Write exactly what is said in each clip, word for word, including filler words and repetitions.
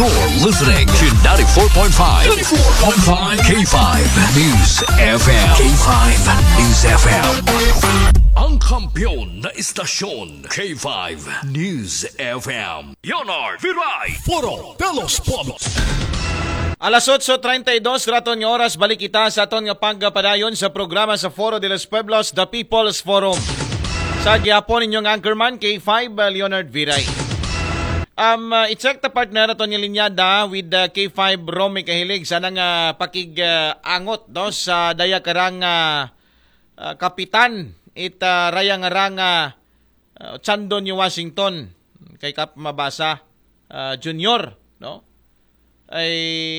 You're listening to ninety-four point five ninety-four point five K five News F M. K five News F M. Ang kampiyon na istasyon, K five News F M. Leonard Viray, Foro de los Pueblos. Alas otso treinta y dos raton nga oras, balik kita sa aton nga pagpadayon sa programa sa Foro de los Pueblos, The People's Forum. Sa gihapon ninyong anchorman, K five Leonard Viray. Um, uh, i-check ta partner aton nga linyada with uh, K five Romy Kahilig. Sana nga pakig-angot uh, no, sa daya karang uh, uh, kapitan it uh, raya nga rang uh, Chandon ni Washington kay Kap Mabasa uh, Junior, no? Ay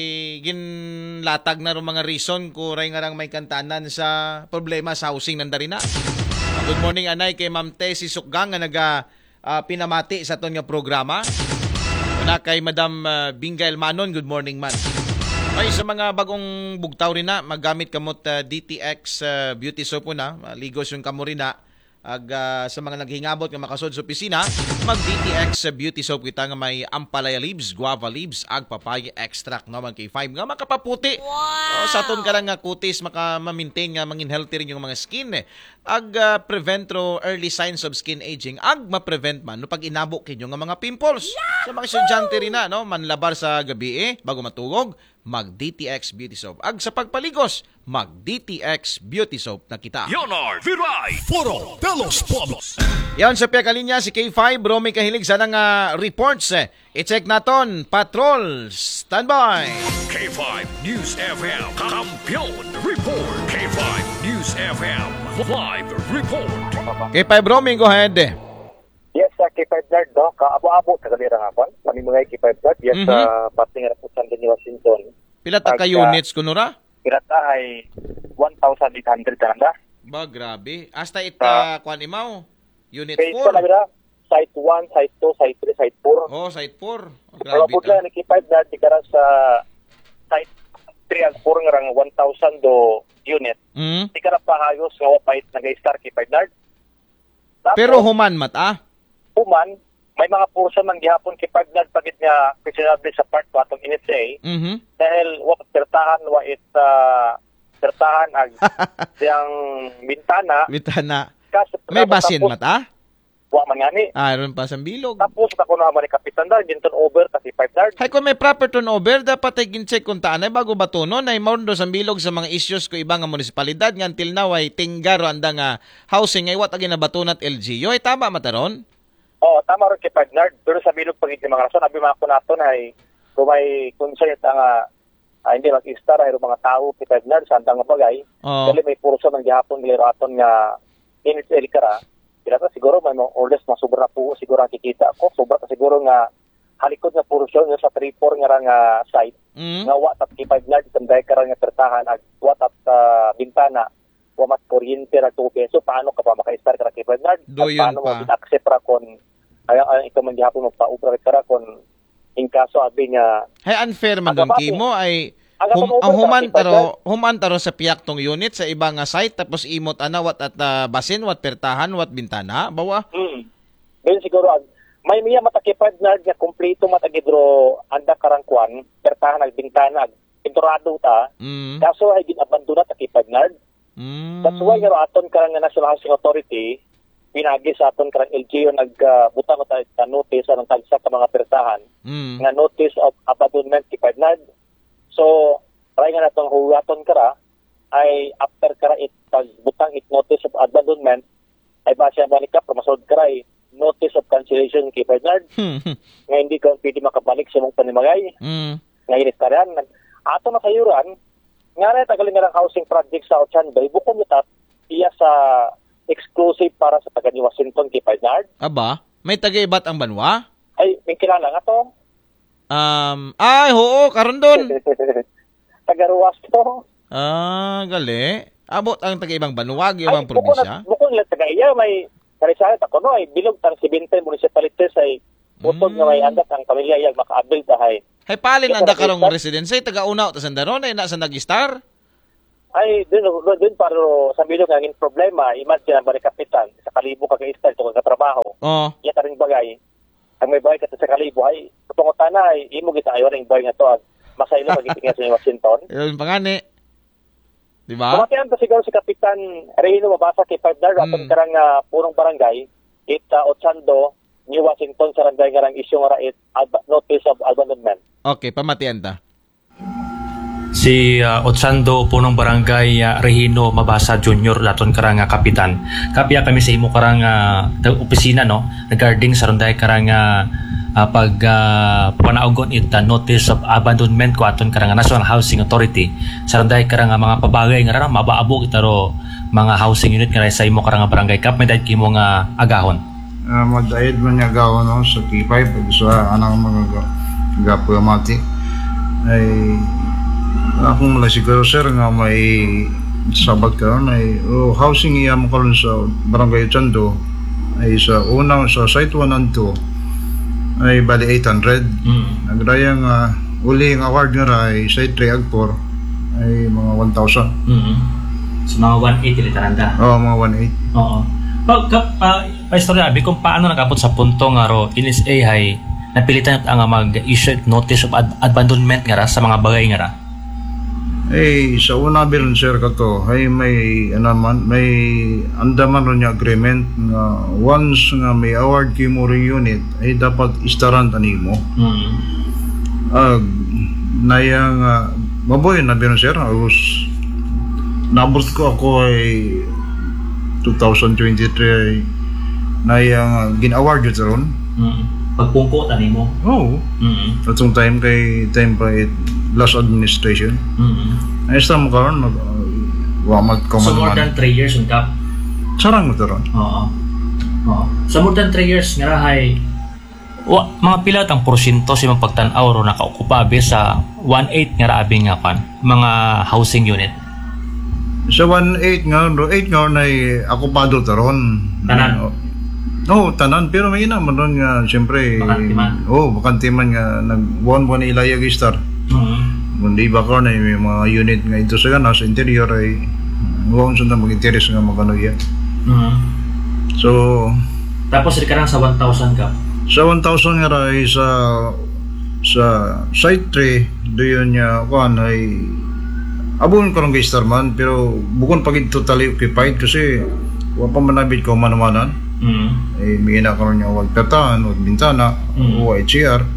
ginlatag na ro mga reason ko ray nga rang may kantanan sa problema sa housing nandarina. Uh, good morning anay kay Ma'am Tessie Sukgang nga naga uh, pinamati sa aton nga programa. Una kay Madam uh, Binga Elmanon, good morning man. Ay sa mga bagong bugtaw rin na maggamit kamot uh, D T X uh, beauty soap po na, uh, ligos yung kamo rin na. Ag uh, sa mga naghingabot nga makasod sa opisina, mag D T X beauty soap kita nga may ampalaya leaves, guava leaves, ag papaya extract naman kay five nga makapaputi. Wow. O, sa aton ka lang nga kutis maka ma-maintain nga mangin healthy rin yung mga skin eh. Ag uh, prevent ro early signs of skin aging, ag ma-prevent man no pag inabo kinyo nga mga pimples. Yahoo! Sa mga estudyante rin na no, manlabar sa gabi eh bago matulog, mag D T X beauty soap. Ag sa pagpaligos, mag D T X beauty soap na kita. Leonard Viray, Foro de los Pueblos. Yan sa Pekalinya si K five Romy Kahilig sa nga reports eh. I-check naton patrol standby. K five News F M Kampiyon Report. K five News F M Live Report. K five Romy, go ahead. Yes, sa K five Guard, no? Kaabo-abo, kagalira nga po. Kami mga K five Guard, yes, sa mm-hmm. parting nga po sa Washington. Pila ta ka units kuno ra? Pila ta ay one thousand eight hundred talaga. Ba, grabe. Hasta ita, uh, kwan imaw? Unit four. four. Talaga, site one, site two, site three, site four. Oh, site four. Oh, grabe ta. Pero K five Guard, tikara sa site three and four nga rang one thousand do unit. Mm-hmm. Tikara pa hayos nga wapait nag-star K five Guard. Pero human mat, ah? Human, may mga portion man gihapon kay Pagnad pagit nga questionable sa part two atong N S A. Mm-hmm. Dahil wa pertahan wa it uh, pertahan ag siyang bintana. Bintana. May basin mat ah? Wa man ngani. Ah, ron pa sa bilog. Tapos ako na man ni kapitan da ginton over kasi five yard. Hay kung may proper turnover dapat ay gin-check kung taan ay bago batunon ay maundo sa bilog sa mga issues ko ibang munisipalidad nga until now ay tinggaro anda nga housing ay wat agi na batunat L G U ay tama mataron. Oh, tama rin kay Pagnard. Pero sa bilog pag iti mga rason, abi mga kunaton ay kung may concern ang uh, uh, hindi mag-istar ay mga tao kay Pagnard sa andang bagay. Oh. Dali may purso ng gihapon nila aton nga init sa Elikara. Kaya siguro may mga ordes masubra po siguro ang kikita ako. Sobra ka siguro nga halikod nga purso nga sa three four nga nga site. Mm. Nga watat kay Pagnard itong dahil ka nga pertahan ag watat uh, bintana. Wamat kuryente ra tubig. So paano ka pa maka-istar ka kay Pagnard? Doyon paano pa. mo accept ra kon ay ay ikaw man gihapon magpa-upra kara kon in kaso abi nga hay unfair man don kimo ay hum, hum, ang human taro human taro sa piyak tong unit sa ibang nga site tapos imot ana wat at uh, basin wat pertahan wat bintana bawa. Mm. Ben siguro ag may miya matakipad na nga kompleto matagidro anda karangkuan pertahan ag bintana ag entorado ta. Mm. Kaso ay ginabandona takipad na. Mm. That's why nga aton karang nga National Housing Authority pinagi sa aton karang L G U nagbutang uh, ta notice anong tagsa ka mga pertahan mm. nga notice of abandonment kay Pagnard. So try nga natong huwaton kara ay after kara it pagbutang it notice of abandonment ay base ang balik ka promasod kara ay notice of cancellation kay Pagnard. Nga hindi ka pwede makabalik sa mong panimagay. Mm. Nga inistaran ato na sayuran nga na tagalin nga housing project sa Ochan Bay bukod nito iya sa exclusive para sa taga ni Washington kay Pagnard. Aba, may taga-ibat ang banwa? Ay, may kilala nga to. Um, ay, oo, karon doon. Taga-ruwas to. Ah, gali. Abot ang taga-ibang banwa, ibang probinsya? Bukod na taga-iya, may karisalit ako no, ay bilog tang seventy municipalities ay utod mm. nga may andat ang pamilya ay maka-abil tahay. Hay palin anda karong residency, taga-unaw, tas andaron, ay nasa nag-star? Ay, dun, dun, dun paro sa bilog ang problema, imagine ang bari kapitan, sa kalibo ka ka-style, ito ka trabaho. Oo. Iya ka rin bagay. Ang may bagay ka sa kalibo, ay, pangutan na ay imo kita ayon ang boy nga to. Masaylo magitinga sa Washington. Yung pangani. Di ba? Kumatian pa siguro si Kapitan Rehino mabasa kay five dar aton Mm. karang uh, purong barangay it uh, Ochando New Washington sa randay karang issue nga it ab- notice of abandonment. Okay, pamatian ta. Si uh, Otsando punong barangay uh, Regino Mabasa Junior daton karang uh, kapitan. Kapya kami sa imo karang uh, opisina no regarding sa runday karang uh, uh, pag uh, panaugon it uh, notice of abandonment ko aton karang National Housing Authority sa runday karang uh, mga pabagay nga ra mabaabog itaro mga housing unit nga sa imo karang uh, barangay kap may dahil kimo nga agahon. Uh, madayad man niya gawon no, sa K five sa anang mga gapo mati ay akong mala siguro sir nga may sabat karon ay oh, housing iya mo karon sa barangay Chando ay sa unang sa site one and two ay bali eight hundred. Mm. Nagdayang uh, uli nga award nga ra ay site three ag four ay mga one thousand. Mm. So mga one eighty litaranda. Oh, mga one eight. Oo. Pag kap uh, pa istorya abi kung paano nagabot sa punto nga ro N S A hay napilitan ang mag-issue notice of ad- abandonment nga ra sa mga bagay nga ra. Eh, sa una bilon sir kato, ay may ano man, may andaman ron yung agreement nga once nga may award kimo rin unit ay dapat istaran tanimo. Mm. Ag nayang uh, maboy na bilon sir, agos nabot ko ako ay twenty twenty-three ay nayang uh, gin-award yun ron. Mm. Pagpungko tani mo. Oo. Mm. Atong time kay time pa it last administration. Mm. Ay sa mo karon mag uh, wamat ko So man more than three years on kap. sarang mo to ron. Oo. Oo. So more than three years nga ra hay wa, mga pila tang porsyento si mapagtan-aw ro nakaukupa abi sa one eighth nga ra abi nga pan mga housing unit. Sa one eight nga, ro eight nga na akupado taron. Tanan? No, tanan. Pero may ina man ron nga, siyempre... Bakante man? Oo, oh, bakante man nga, nag-buwan-buwan na ilayag istar. Mm. Kundi ba ko na may mga unit nga ito sa gana, sa interior ay huwag saan na mag-interest nga magano yan. Mm. So, Tapos rin ka lang sa one thousand kap. sa one thousand nga ray sa sa site three, doon niya, kuhan ay abon ko ng istar man, pero bukon pagid totally occupied kasi wala pa manabit ko manumanan. Mm. Eh, may ina karon niya wag tatan, wag bintana, Mm. o ay C R.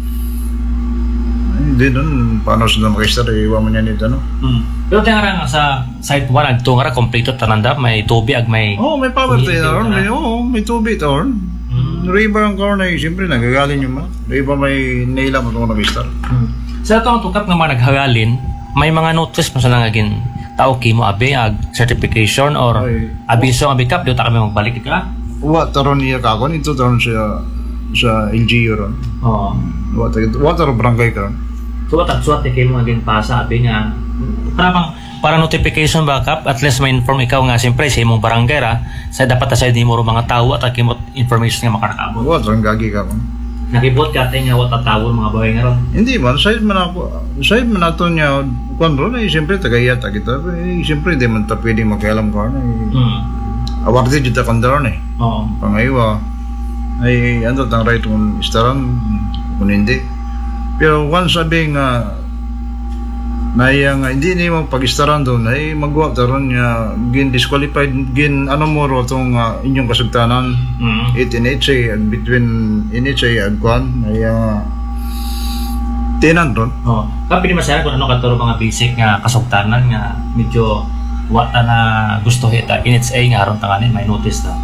Hindi nun, paano sila makistar, eh, iwa mo niya nito, no? Mm. Pero tinga nga sa site one ag two nga ra kompleto tananda may tubig ag may Oo, oh, may power tayo na ron, Kuryente, may, oo, may tubig ito ron. Mm. Riba ang karon ay, siyempre, nagagalin yung mga. Riba may naila mo itong nakistar. Mm. Sa itong tukap nga mga naghagalin, may mga notice mo sa nangagin tao kimo abi ag certification or Ay. abiso ang bikap dito kami magbalik ka. Uwa, taron niya kakon, ito taron siya sa L G U ron. Oo. Uwa, taron barangay karon. So what suwat kay mo maging pasa abi nga para bang para notification ba kap at least may inform ikaw nga siyempre sa imong barangay ra sa dapat sa di mo ro mga tawo at kimot information nga makanakaabot. Uwa, taron gagi kakon. Nakibot ka tay nga wat tawon mga bagay nga ron. Hindi man, side man ako, side man nato niya, kung ron, eh, siyempre, tagayata kita, eh, siyempre, di man ta pwedeng makialam ka, eh, Mm. awarded dito kang daron, eh, Oo. pangaywa, ay, ano, tang right kung istaran, kung hindi. Pero, once sabi nga, na yung, hindi niya mo pag-istaran doon, ay, magawa taron niya, gin disqualified, gin, ano mo ro, itong uh, inyong kasugtanan, Mm. it in H A, ag between in H A, ag kwan, ay, uh, tinan ron. Oh, kapili masaya kung ano katuro mga basic nga kasugtanan nga medyo wa ta na gusto hita in its A nga aron tanganin may notice ta.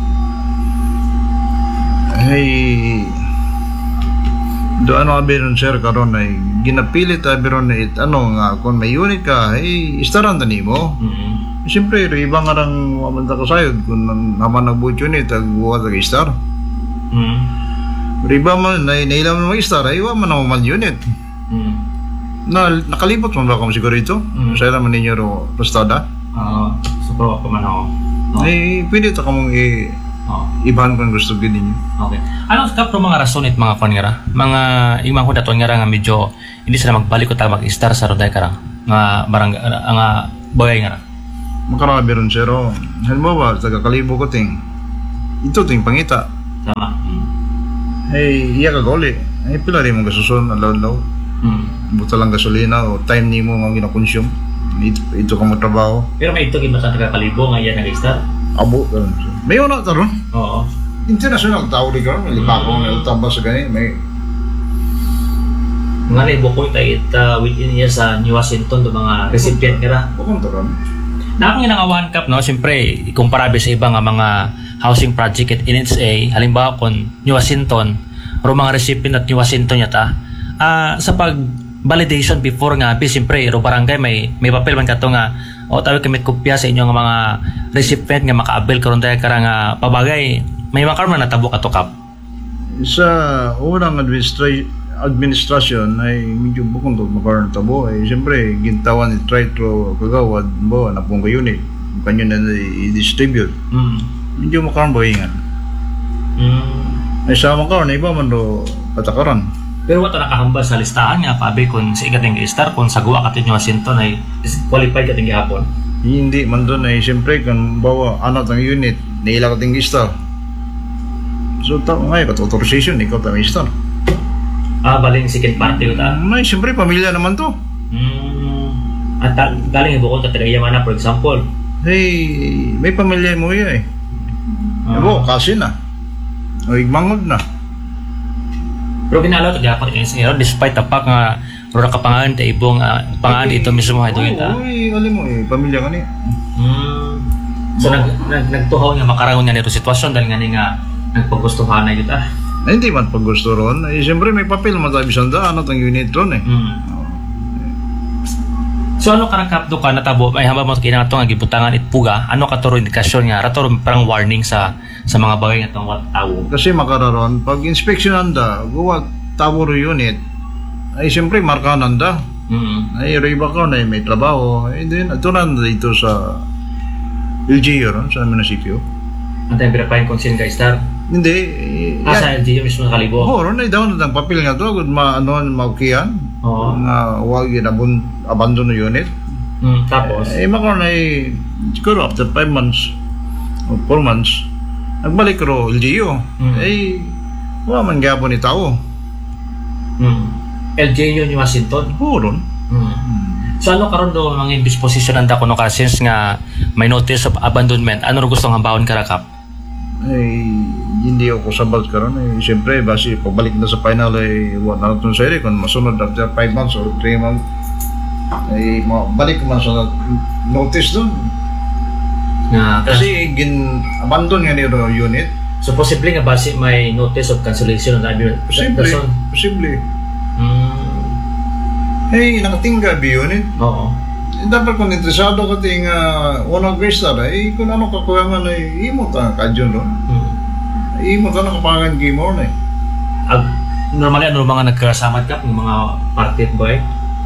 Ay, do ano abi ron sir karon ay ginapilit abi ron na it ano nga kung may unit ka ay istaran ta nimo. Mm. Siyempre iba nga nang mamanta ka sayod kung naman nagbuot unit ag buwa ta istar. Mm. Riba man na nailam mo istar ay wa man na man unit. Mm. Na nakalibot man ba kamo siguro ito? Mm. Sa naman ninyo ro pastada. Ah, so pa pa man ako. Oh. Ay pwede ta kamong i Oh. ibahan kung gusto gid ninyo. Okay. Ano sa kapro mga rason it mga panira? Mga imang ko daton nga ra nga medyo hindi sila magbalik ko ta mag-star sa roday karang nga barangay nga bagay nga ra. Makarabi ron sir. oh. Halimbawa taga Kalibo ko ting. Ito ting pangita. Tama. Mm. ay iya ka goli. Ay pila rin mong gasusun, alaw-alaw. Mm. Buta lang gasolina o time ni mo nga ginakonsume. Ito, ito ka mo trabaho. Pero may ito kima sa nagkakalibo nga yan nag-start. Abo, ganun. May una taron. Oo. International tao di ka, may lipako, may utaba sa ganyan, may... Nga na ibukong tayo it uh, within niya sa New Washington do mga recipient nila. Bukong taron. Na akong nga one cup, no? Siyempre, ikumparabe sa iba nga mga housing project at N H A, halimbawa kung New Washington, o mga recipient at New Washington yata, ah sa pag validation before nga, siyempre, ro barangay may may papel man kato nga, o tawag kami kopya sa inyo nga mga recipient nga maka-avail karon tayo kara nga pabagay, may makaroon na natabo kato kap. Sa unang administra- administrasyon ay medyo bukong to makaroon tabo ay siyempre gintawan ni try to kagawad mo na pong unit kanyo na i-distribute Mm. medyo makaroon bahingan Mm. ay sa makaroon iba man do patakaran. Pero wata nakahambal sa listahan nga pabi kung sa ikating star kung sa guwa katin New Washington ay qualified kating gihapon. Hindi man doon ay siyempre kung bawa ano tang unit naila ka ting star so tao ngayon kat authorization ikaw tang star. Ah, baling second party ko ta. May siyempre pamilya naman to. Mm. At ta- galing ibukon ta tagayaman na for example. Hey, may pamilya mo iya eh. Ah. Abo, kasi na. O igmangod na. Pero ginalaw ito gapon yung singero despite tapak nga rura kapangalan ta ibong uh, pangalan ito mismo ito kita. Uy, alam mo eh, pamilya ka niya. Mm. So nag, nag, nagtuhaw nga makaroon nga nito sitwasyon dahil nga ni nga nagpagustuhan na ito ah. Ay, hindi man pag gusto ron. Eh, siyempre may papel matabi sanda. Ano tang unit ron eh. Mm. So ano ka nakapdo ka natabo ay hamba mo kinang nga gibutangan itpuga ano ka toro indikasyon nga rato parang warning sa sa mga bagay nga tong tawo. Kasi makararon, pag inspection anda, guwag tabo ro unit, ay siyempre marka nanda. Mm. Ay, riba ka na may trabaho. Eh, din, ito na dito sa L G U ron, sa munisipyo. Antay verify kung sin ka star. Hindi. Eh, Ah, sa L G U mismo kalibo. Oo, ron ay down ng papel nga to, good ma ano maukian. Oo. Nga wag ginabun abandon no unit. Mm, tapos Eh makaroon ay siguro after five months o four months nagbalik ro L G U. Mm. Eh wala man gapon ni tao. mm. L G U ni Washington. Oo ron. Mm. So ano karon do mga disposition anda kuno ka since nga may notice of abandonment ano ro gusto nga bawon karakap? Ay hindi ako sabag karon eh siyempre basi pagbalik na sa final ay wala na tong seri kung masunod after five months or three months ay balik man sa notice doon. Nga Kasi gin abandon nga ni ro unit. so posible nga base may notice of cancellation on the Posible. Posible. Mm. Hey, nakatingga bi unit. Oo. Eh, dapat kung interesado ka ting uh, unang gristar, eh, kung ano kakuyangan ay imo ta kadyon ron. Mm. Imo ta nakapangan game on eh. Ag normally ano mga nagkasama ka ng mga party boy?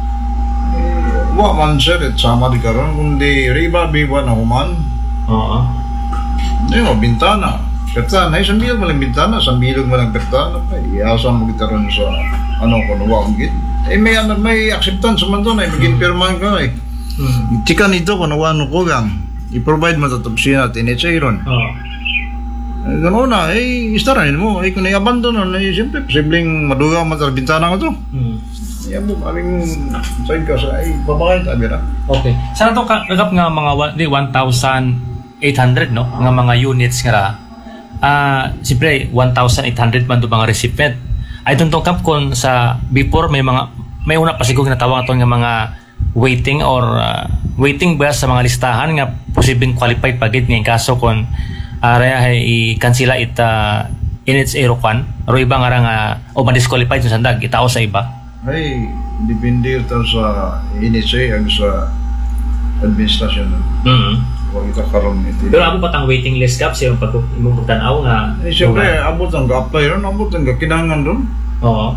Eh, wa man sir, et sama di karon kundi riba biwa na human. Oo. Hindi mo, bintana. Pertana, ay sambilog mo lang bintana, sambilog mo lang pertana pa. Iasa mo kita ron sa ano kung wag git. Eh may ano, may acceptance man doon eh, maging pirmahan ka eh. Mm. Chika nito kung nawano ko gang, i-provide mo tatapsin at inetsay ron. Oo. Eh, gano'n na, eh, istaranin mo. Eh, kung i-abandon nun, eh, siyempre, posibleng maduga mo sa bintana ka to. Mm. Yan mo, aming side ka sa, ay, babakain tabi na. Okay. Sana to kagap nga mga wa- di one thousand eight hundred no nga mga units nga ra. Ah, siyempre one thousand eight hundred man do mga recipient. Ay tong kap kon sa before may mga may una pa siguro ginatawag ato nga mga waiting or uh, waiting ba sa mga listahan nga posibleng qualified pagit nga kaso kon area ay i-cancela it uh, in its aerocan or iba nga ra nga o ma-disqualified sa sandag itao sa iba. Ay, depende ito sa initsay ang sa administrasyon. Mm. Huwag ito karoon ito. Pero amo pa tang waiting list kap sa pag imong pagtanaw nga. Eh, siyempre, abot ang ga-apply ron, abot ang ga-kinangan ron. Oo.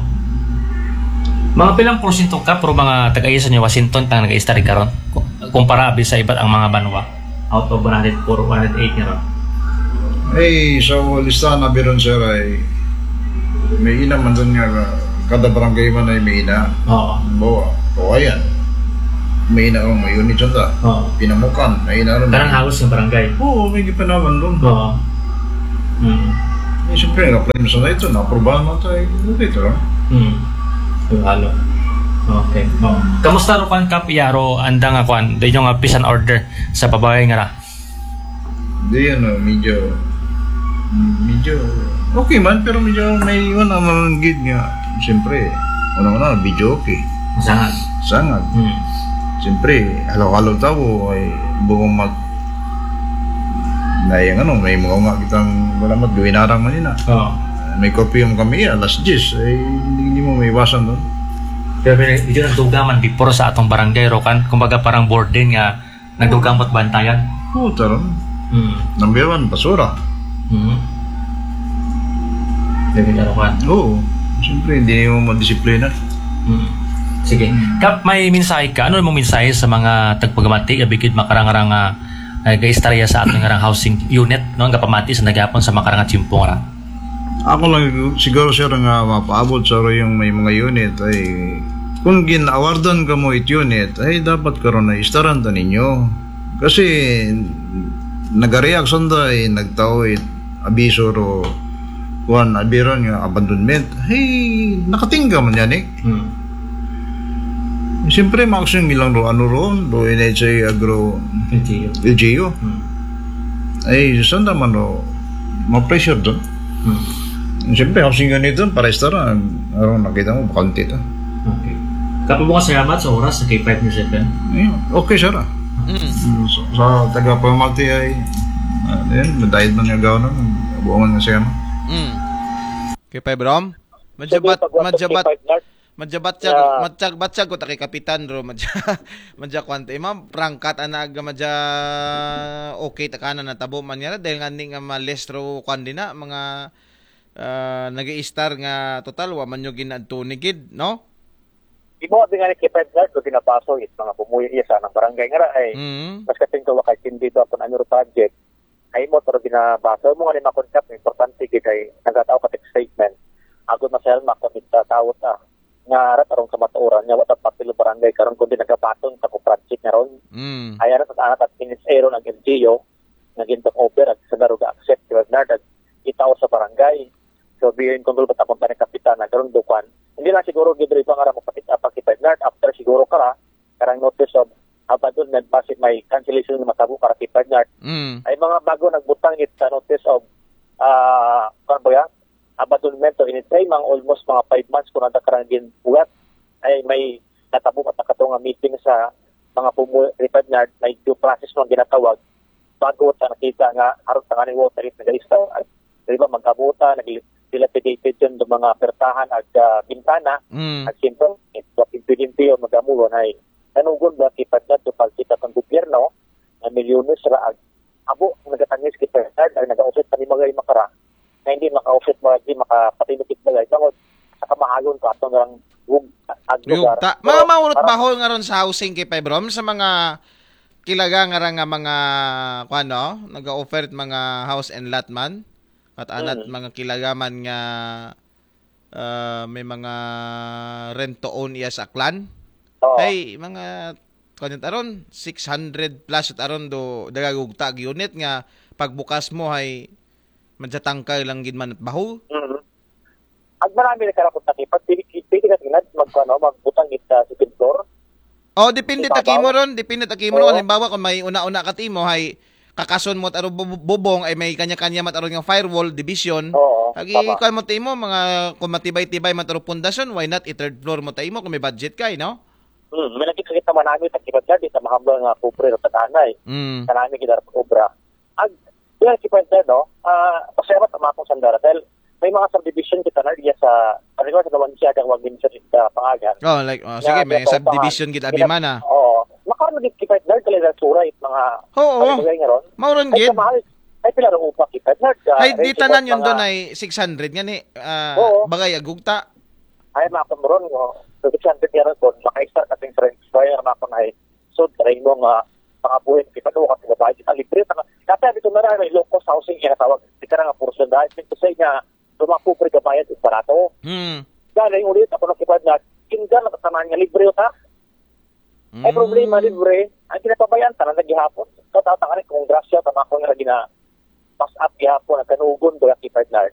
Mga pilang porsyento ka pero mga taga-iya sa Washington tang nag-study karon kumpara sa iba't ang mga banwa out of one hundred four, one hundred eight nga ron. Ay, sa listahan na biron sir ay may ina man doon nga kada barangay man ay may ina. Oo. Bawa, kawayan. May ina ang may unit dyan ta. Oo. Pinamukan, may ina ron. Karang halos ng barangay. Oo, may gipanaman doon. Oo. Mm. Eh, siyempre, apply mo sa ito, na-aprobahan mo tayo. Dito, no? Hmm. Halo. Okay. Oh. Kamusta ro kan kap yaro anda nga kwan? Dahil yung peace and order sa pabagay nga ra. Hindi yan, no, medyo, medyo, okay man, pero medyo may iwan na manggid nga. Siyempre, una-una, medyo okay. Sangat. Sangat. Hmm. Siyempre, halaw-halaw tao ay buong mag na yung ano, may mga nga kitang wala mat gawin arang man yun ah. Oo. May kopi mo kami, alas diyes, ay hindi, hindi mo may iwasan doon. Pero medyo nagdugaman before sa atong barangay ro kan, kumbaga parang boarding nga nagdugamot bantayan. Oo, taron. Hmm. Number one, basura. Hmm. Dili ro kan. Oo. Siyempre, hindi mo madisiplina. Hmm. Sige. Kap, may mensahe ka. Ano mo mensahe sa mga tagpagamati abikid makarang-arang uh, gaistarya sa ating ngarang housing unit no nga pamati sa nagapon sa makarang timpong ra? Ako lang siguro sir nga mapaabot sa yung may mga unit ay kung gin-awardan ka mo it unit ay dapat karon na istaran ta ninyo. Kasi nagareact sonda ay nagtao it abiso ro kuan abiron nga abandonment. Hey, nakatingga man yan eh. Hmm. Siyempre, maksyon ilang ro, ano ron, do N H A Agro, L G U. L G U. Hmm. Ay, saan naman ro, ma-pressure doon. Hmm. Siyempre, housing unit doon, para istara, ano, nakita mo, bakante ito. Okay. Kapo mo salamat sa oras sa K five News F M. Ayun, okay, sir. ah. Mm. So, sa taga-pamati ay, ano yun, nadayad man yung gawin nun, buwangan nga siya. Mm. Kay Pai Brom? Madjabat, madjabat, madjabat siya, madjag, madjag ko taki kapitan ro, madja, madja kwante. Ma'am, prangkat anag, madja, okay, takana na tabo man yara, dahil nga nga ma-less ro kwandi na, mga, uh, nag-i-star nga total, wa man nyo ginadtunigid, no? Imo di nga ni K five Guard ko ginapaso is mga pumuyo iya sa ng barangay nga ra ay Mm. mas kating to wakay hindi do apon ano project ay mo toro ginabaso mo nga ni makontak importante gid kay nagataw ka statement agud masel makomit ta tawot ah nga ra tarong sa matuoran nya wata patilo barangay karon kundi nagapaton sa ko project nga ron Mm. ay ara sa anak at finish aero ng L G U naging top over at sa daro ga accept K five Guard at itaw sa barangay so biyon kontrol pa tapon pa ni kapitan na karon dukan hindi na siguro gid rin nga ra mo pakita pa K five Guard after siguro kara karang notice of abandonment basit may cancellation ng matabo para K five Guard Mm. ay mga bago nagbutang it sa notice of ah uh, ba ya abandonment so initay mga almost mga five months kung nada karang gin buwat ay may natabo at nakatong meeting sa mga pumu K five Guard may due process ng ginatawag bago ta nakita nga aron ta nga water it nagalista ay di ba magkabuta nag dilapidated yun ng mga pertahan at uh, bintana Mm. at siyempre ito impidente yung mag-amuron ay nanugon ba kipat na ito pagkita ng gobyerno na milyones ra ag abo nagatangis kita ay nag-offset pa ni mga makara na hindi maka-offset mo di makapatinukit bagay tungod sa kamahagon ko atong lang hug ag lugar Yung ta, mga maunot bahol nga ron sa housing kay Pai Brom sa mga kilaga nga ra nga mga kuano naga-offer mga house and lot man at anat mga kilagaman nga uh, may mga rent to own iya sa klan. Oo. Ay mga kuno aron six hundred plus at aron do dagagugta unit nga pagbukas mo ay madsatangkay lang gid man at bahol. Mhm. Ag marami na karapot na kipat pili pili ka tingad magkano magbutang kita sa pintor. Oh, depende ta Ibabaw? kimo ron, depende ta kimo Oo. ron. Halimbawa kung may una-una ka timo hay kakason mo at aron bu- bubong ay may kanya-kanya mat aron nga firewall division. Oo. Agi tama. kan mo timo mga kung matibay-tibay man taro pundasyon, why not i-third floor mo timo kung may budget kay, no? Mm, may nakikita man namin sa kipat Guard sa mahambal nga kupre o tatanay. Mm. Kanami kita obra. Ag yan si Puente no. Ah, pasayat ang akong sandara dahil may mga subdivision kita na diya sa ano sa gawan siya kang wag din sa uh, pangagan. Oh, like oh, sige, Yeah, may yeah, subdivision gid abi man ah. Oo. Makaroon gid kipat Guard kala sa sura it mga Oo. ano nga ron. Mauron Ay gid. kamahal. Ay pila ro upa kipat Guard. Hay di tanan yun doon ay six hundred nga ni ah, Oo. bagay agugta. Ay makamoron mo. So kita nga ron kon maka-start ating friends kaya maka na so try mo nga pangabuhin kita do ka sa bahay kita libre ta. Kasi dito na may low cost housing kaya tawag. Kita nga portion dahil ito sa nga tumakbo pre kabayad is barato. Hmm. Galing ulit ako ng kipad na kinga na kasama niya libre ta. Mm. Ay problema libre. Ang kinapabayan ta na naghihapon. So tatanga ni kung grasya tama ko nga gina pass up gihapon ang kanugon do kipad na.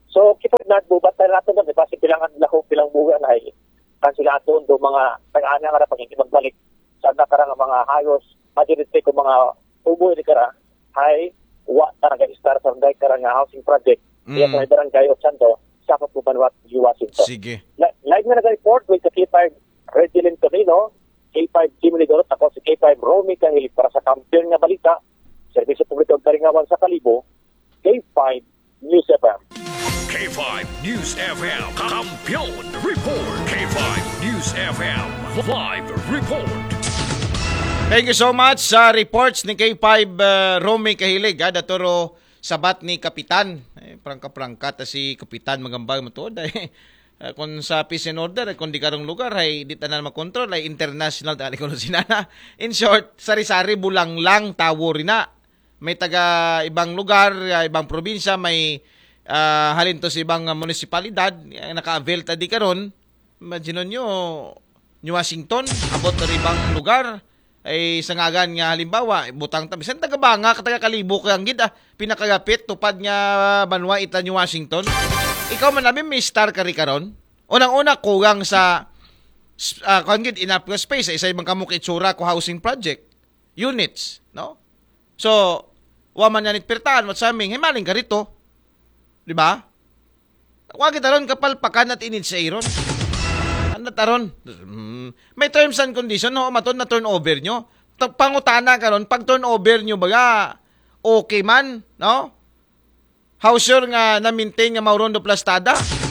So, kita na bubatay natin doon, diba? Si bilangan lako, bilang buwan ay kan sila aton do mga tag-ana nga pag hindi magbalik sa nakarang mga hayos, majority ko mga uboy ni kara, ay wa talaga start sa day karang housing project. Mm. Iya sa barangay Otsanto, sa Pagpubanwat, Washington. Sige. Live na nag-report with the K five Redilin Camino, K five Jimmy Lidorot, ako si K five Romy Kahili para sa kampiyon nga balita, Serbisyo Publiko Karingawan sa Kalibo, K five News F M. K five News F M. Kampiyon Report. K five News F M. Live Report. Thank you so much sa reports ni K five uh, Romy Kahilig. Ha? Daturo sabat ni Kapitan. Eh, prangka-prangka ta si Kapitan magambay mo to. Eh, uh, kung sa peace and order, kung di karong lugar, ay di tanan makontrol, ay international dali ko sinana. In short, sari-sari bulang lang tawo rin na. May taga ibang lugar, ibang probinsya, may uh, halin to sa ibang munisipalidad, naka-avail ta di karon. Imagine nyo, New Washington, abot na ibang lugar, ay sangagan nga halimbawa, butang tabi. San taga ba nga, kataga kalibo kayang gid, ah, pinakagapit, tupad nga banwa ita New Washington. Ikaw man namin may star ka rin karon. Unang-una, kugang sa uh, kung gid enough space, isa ibang kamuk itsura ko housing project, units, no? So, waman yan itpirtaan, what sa aming, himaling ka rito. Di ba? Huwag itaron kapalpakan at inid sa iron. Ano taron? Hmm. May terms and condition, no? Maton na turnover nyo. Pangutana ka ron, pag turnover nyo baga, okay man, no? How sure nga na-maintain nga maurondo plastada?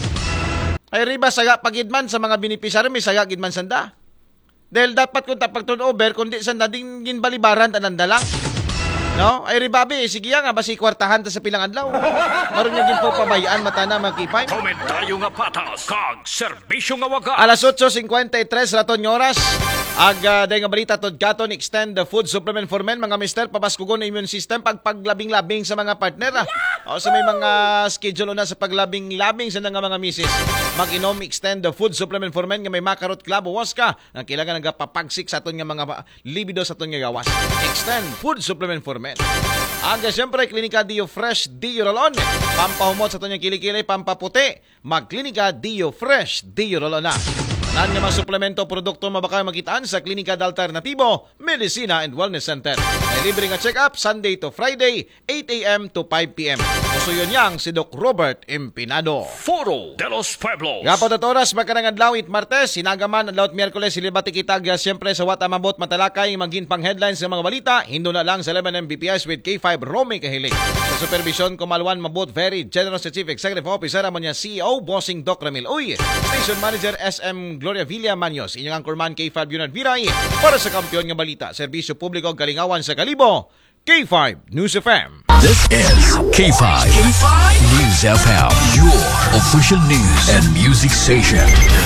Ay riba, saga pagidman sa mga beneficiary, may saga gidman sanda. Dahil dapat kung tapag turnover, kundi sanda din ginbalibaran tananda lang. No? Ay ribabi, sige nga, basi kwartahan ta sa pilang adlaw. Maroon niya din po pabayaan mata na magkipay. Komentaryo nga patas, kag serbisyo nga wagas. Alas eight fifty-three raton ng oras. Ag uh, day nga balita tod katon extend the food supplement for men mga mister papaskugon na immune system pag paglabing-labing sa mga partner. Ah. O sa may mga schedule na sa paglabing-labing sa nga mga misis. Mag-inom extend the food supplement for men nga may makarot club was ka. Ang kailangan nagapapagsik sa aton nga mga libido sa aton nga gawas. Extend food supplement for men. Aga siyempre, Klinika Dio Fresh Dio Rolon. Pampahumot sa itong kilikili, pampaputi. Magklinika Dio Fresh Dio Rolon na. Nan nga mga suplemento produkto mabaka makitaan sa Klinika de Alternativo, Medicina and Wellness Center. May libre nga check-up Sunday to Friday, eight a.m. to five p.m. Usuyon yang si Doc Robert Empinado. Foro de los Pueblos. Gapot at oras, magkanang adlaw it Martes, sinagaman adlaw at Miyerkules, silibati kitag siyempre sa wat amabot matalakay maging pang headlines ng mga balita, hindo na lang sa eleven M B P S with K five Romy Kahilig. Sa supervision, kumalwan mabot very generous sa Chief Executive Officer mo niya C E O, Bossing Doc Ramil Uy, Station Manager S M Gloria Villa Manyos, inyong anchorman K five Yunad Viray, para sa kampiyon nga balita, serbisyo publiko kalingawan sa Kalibo, K five News F M. This is K five. K five News F M, your official news and music station.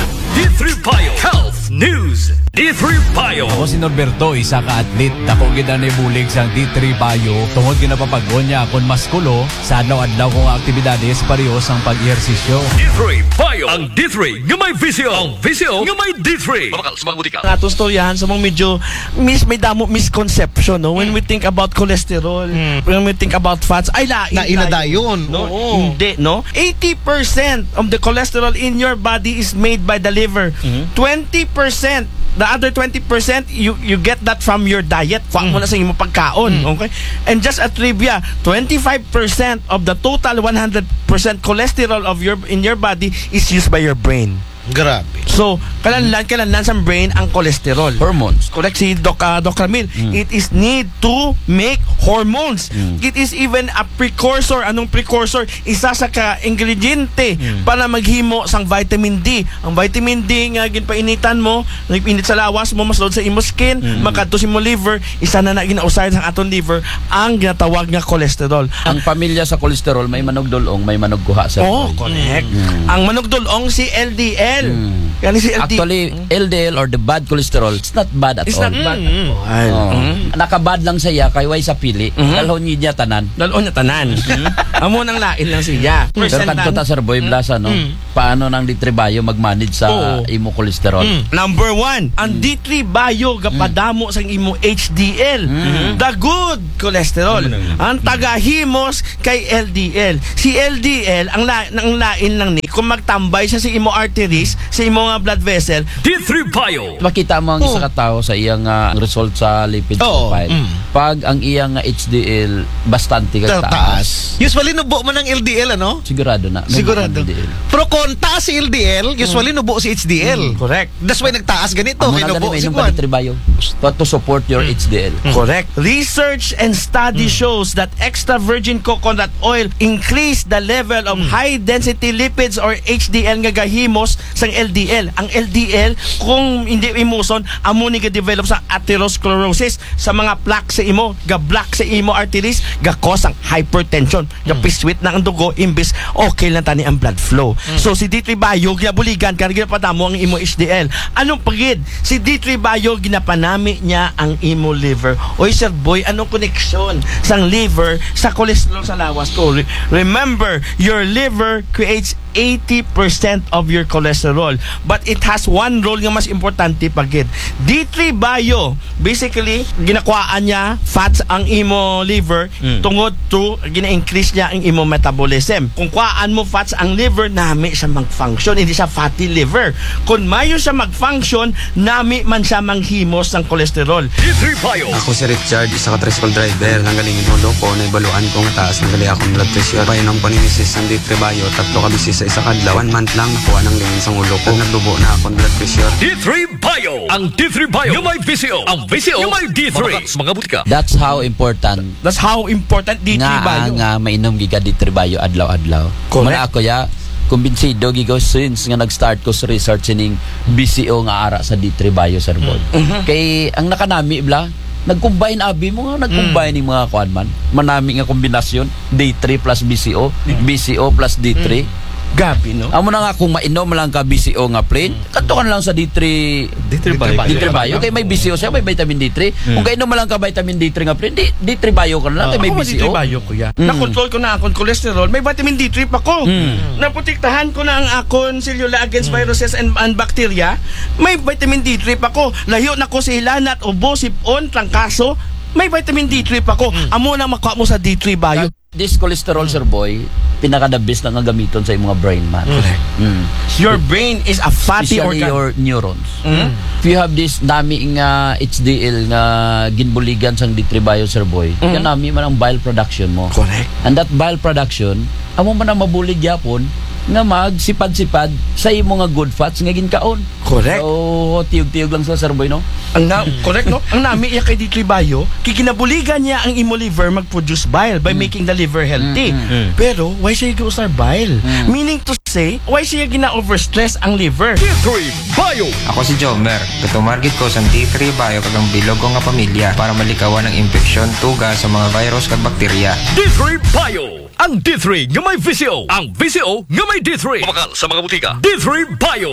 D three Bio Health News. D three Bio. Ako si Norberto, isa ka atlet. Ako gid na ibulig sa D three Bio. Tungod ginapapagon niya akong maskulo sa adlaw-adlaw kong aktibidades parehas ang pag-ehersisyo. D three Bio. Ang D three nga may visyo. Ang visyo nga may D three. Mabakal sa mga mutika. Nga itong storyahan sa mga medyo mis, may damo misconception, no? When we think about cholesterol, mm. when we think about fats, ay lain na inadayon. No? Oo. Hindi, no? eighty percent of the cholesterol in your body is made by the liver. Mm-hmm. twenty percent, the other twenty percent, you you get that from your diet. Fuck mo na sa imong pagkaon, mm. okay? And just a trivia, twenty-five percent of the total one hundred percent cholesterol of your in your body is used by your brain. Grabe. So, kalanlan, kalanlan sa brain ang cholesterol. Hormones. Correct si Doc, uh, Doc Ramil. Mm. It is need to make hormones. Mm. It is even a precursor. Anong precursor? Isa sa ka-ingrediente mm. para maghimo sang vitamin D. Ang vitamin D nga ginpainitan mo, nagpinit sa lawas mo, masulod sa imo skin, mm. makadto sa imo liver, isa na na ginausay sa aton liver, ang ginatawag nga cholesterol. Ang pamilya sa kolesterol, may manugdulong, may manugguha sa Oh, correct. Mm. Ang manugdulong si L D L. Mm. Yan si L D L. Actually, L D L or the bad cholesterol, it's not bad at It's all. not bad. Mm. Oh. Mm. Nakabad lang saya kay way sa pili. Mm-hmm. Dalhon niya tanan. Dalhon niya tanan. Amo nang lain lang siya. Pero kanto ta Sir Boy Blasa, no? Paano nang D three Bio mag-manage sa Oo. imo cholesterol? Mm. Number one, ang D three Bio gapadamo sang imo H D L, the good cholesterol. Ang tagahimos kay L D L. Si L D L ang la, ang lain lang ni kung magtambay siya sa imo arteries, sa imo nga blood vessel. D three Bio. Makita mo ang isa ka tao sa iyang ah, result sa lipid Oo. profile. Mm. Pag ang iyang ah, H D L bastante ka taas, Usually nubo mo ng L D L, ano? sigurado na. may Sigurado. L D L. Pero kung taas si L D L, usually nubo si H D L. Correct. That's why nagtaas ganito. Amo Kay na nubo gani si mainom ka Juan. D three Bio to, to support your H D L. Correct. Research and study shows that extra virgin coconut oil increase the level of high density lipids or H D L nga gahimos sang L D L. Ang L D L kung hindi imuson amo ni ga-develop sa atherosclerosis sa mga plaque sa imo, ga-block sa imo arteries, ga-cause ang hypertension, ga-piswit na ang dugo imbis okay lang tani ang blood flow. So si D three Bio ginabuligan kan ginapadamo ang imo H D L. Anong pagid? Si D three Bio ginapanami niya ang imo liver. Oy Sir Boy, anong connection sang liver sa cholesterol sa lawas ko? Re- Remember, your liver creates eighty percent of your cholesterol, but it has one role nga mas importante pagid. D three Bio basically ginakuhaan niya fats ang imo liver tungod to gina-increase niya ang imo metabolism. Kung kuhaan mo fats ang liver, nami siya mag-function, hindi siya fatty liver. Kung mayo siya mag-function, nami man siya manghimos ng cholesterol. D three Bio. Ako si Richard, isa ka tricycle driver. Nanggalingin ulo ko, naibaluan ko nga taas ng gali akong blood pressure. Payon ang paninisis ng D three Bio, tatlo ka bisis sa isa kadlaw. One month lang nakuha ng lingin sa ulo ko. Nagdubo na akong blood pressure. D three Bio. Ang D three Bio. Yung may V C O. Ang V C O. Yung may D three. Mga mga butika. That's how important That's how important D three nga Bio. nga mainom giga D three Bio adlaw-adlaw. Correct. Muna ako ya kumbinsido gigo since nga nag-start ko sa research ning B C O nga ara sa D three Bio Sir Boy. Kay ang nakanami bla nag-combine abi mo nga nag-combine ning mga kuan man. Manami nga kombinasyon D three plus B C O, B C O plus D three. Gabi, no? Amo na nga kung mainom lang ka B C O nga plain, kanto ka na lang sa D three D three Bio. D three Bio kay may B C O siya, may vitamin D three. Kung kainom mo lang ka vitamin D three nga plain, di, D three Bio ka na lang kay may Ako B C O. D three Bio ko ya. Na-control ko na akong cholesterol, may vitamin D three pa ko. Naprotektahan ko na ang akon cellular against viruses and, and bacteria, may vitamin D three pa ko. Layo na ko sa hilanat, ubo, sipon, trangkaso, may vitamin D three pa ko. Amo na makuha mo sa D three Bio. This cholesterol Sir Boy, pinaka-the-best na nga gamiton sa imong mga brain man. Correct. Mm. Your brain is a fatty Especially organ. your neurons. If you have this nami nga H D L nga ginbuligan sang D three Bio Sir Boy, yan nami man ang bile production mo. Correct. And that bile production, amo man ang mabulig yapon nga magsipad-sipad sa imo nga good fats nga ginkaon. Correct. So, tiyog-tiyog lang sa Sir Boy, no? Ang na, correct, no? Ang nami iya kay D three Bio, kikinabuligan niya ang imo liver mag-produce bile by making the liver healthy. Pero, why siya giusar bile? Meaning to say, why siya gina-overstress ang liver? D three Bio. Ako si Jomer. Katumargit ko sa D three Bio kagang bilog ko nga pamilya para malikawan ang infeksyon, tuga sa mga virus kag bakterya. D three Bio. Ang D three nga may V C O. Ang V C O nga may D three. Kumakal sa mga butika. D three Bio.